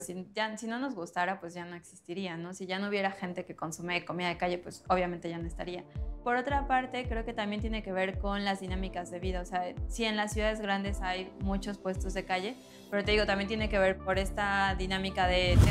Si no nos gustara, pues ya no existiría, ¿no? Si ya no hubiera gente que consume comida de calle, pues obviamente ya no estaría. Por otra parte, creo que también tiene que ver con las dinámicas de vida. O sea, sí, en las ciudades grandes hay muchos puestos de calle, pero te digo, también tiene que ver por esta dinámica de